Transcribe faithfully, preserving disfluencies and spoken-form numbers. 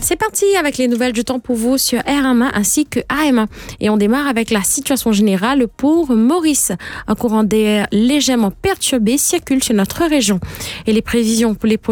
C'est parti avec les nouvelles du temps pour vous sur R M A ainsi que A M A. Et on démarre avec la situation générale pour Maurice. Un courant d'air légèrement perturbé circule sur notre région. Et les prévisions pour les